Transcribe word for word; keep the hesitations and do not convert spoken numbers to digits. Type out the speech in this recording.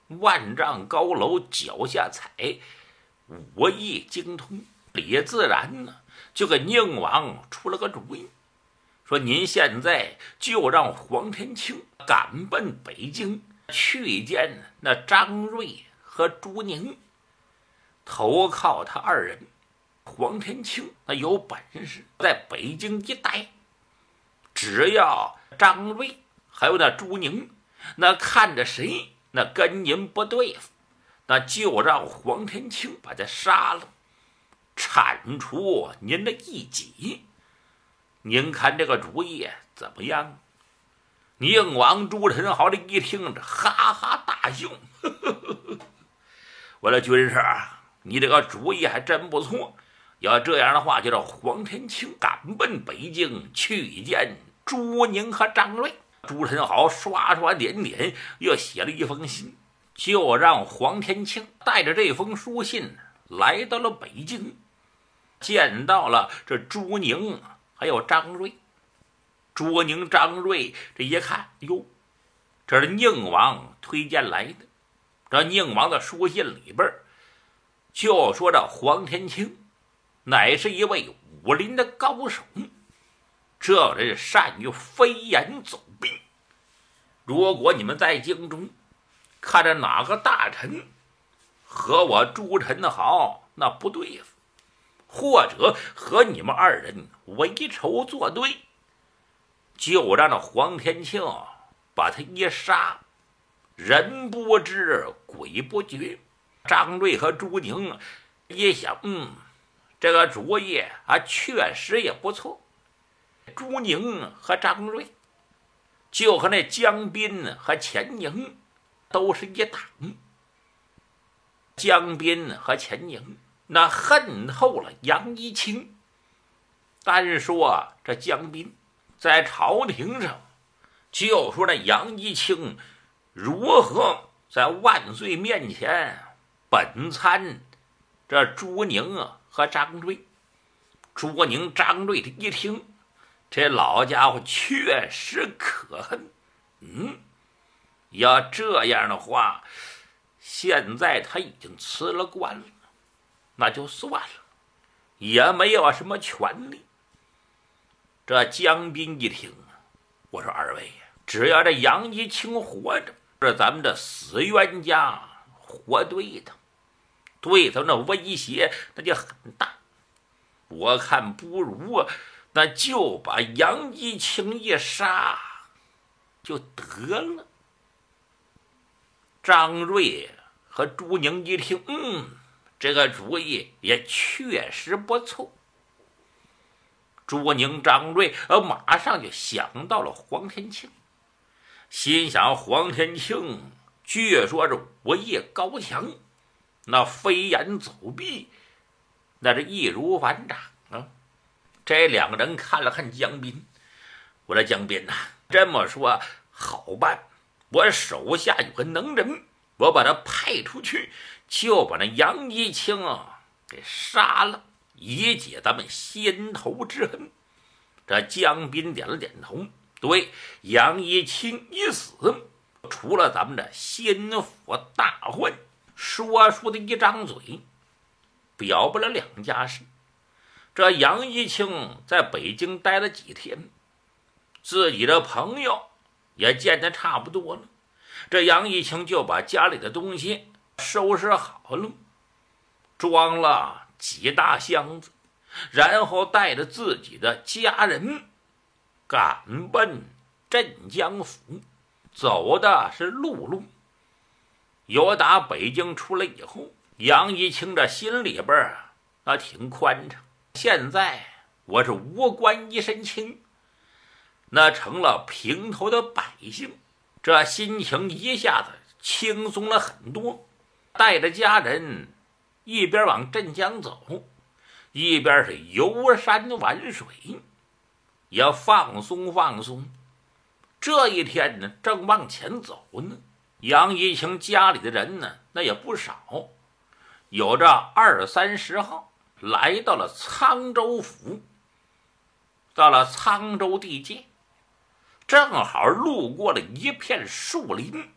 万丈高楼脚下踩，武艺精通。李自然呢，就给宁王出了个主意，说您现在就让黄天庆赶奔北京，去见那张瑞和朱宁，投靠他二人。黄天庆那有本事，在北京一带，只要张瑞还有那朱宁，那看着谁那跟您不对付，那就让黄天庆把他杀了，铲除您的异己。您看这个主意怎么样？宁王朱宸濠这一听着，哈哈大笑，呵呵呵，我的军师，你这个主意还真不错。要这样的话，就让黄天庆赶奔北京，去见朱宁和张瑞。朱宸濠刷刷点点，又写了一封信，就让黄天庆带着这封书信来到了北京，见到了这朱宁还有张瑞。朱宁、张瑞这一看，哟，这是宁王推荐来的。这宁王的书信里边就说这黄天庆乃是一位武林的高手，这人善于飞檐走壁。如果你们在京中看着哪个大臣和我朱宸濠那不对付，或者和你们二人为仇作对，就让那黄天庆把他一杀，人不知鬼不觉。张瑞和朱宁一想，嗯，这个主意啊，确实也不错。朱宁和张瑞就和那江彬和钱宁都是一党。江彬和钱宁那恨透了杨一清。单说这江彬在朝廷上就说那杨一清如何在万岁面前本参这朱宁啊和张瑞。朱宁、张瑞这一听，这老家伙确实可恨。嗯，要这样的话，现在他已经辞了官了，那就算了，也没有什么权利。这江彬一听，我说二位，只要这杨一清活着，这咱们这死冤家活对他，对他那威胁那就很大。我看不如啊，那就把杨一清一杀就得了。张瑞和朱宁一听，嗯，这个主意也确实不错。朱宁、张瑞呃马上就想到了黄天庆，心想黄天庆据说是武艺高强，那飞檐走壁那是易如反掌啊。这两个人看了看江彬，我说江彬呐、啊，这么说好办，我手下有个能人，我把他派出去，就把那杨一清啊给杀了，以解咱们先头之恨。这江彬点了点头，对，杨一清一死，除了咱们的先府大患，说书的一张嘴表不了两家事。这杨一清在北京待了几天，自己的朋友也见得差不多了，这杨一清就把家里的东西收拾好了，装了几大箱子，然后带着自己的家人赶奔镇江府，走的是陆路。由打北京出来以后，杨一清这心里边啊，那挺宽敞。现在我是无官一身轻，那成了平头的百姓，这心情一下子轻松了很多。带着家人一边往镇江走，一边是游山玩水，也放松放松。这一天呢，正往前走呢，杨一清家里的人呢，那也不少，有着二三十号，来到了沧州府。到了沧州地界，正好路过了一片树林，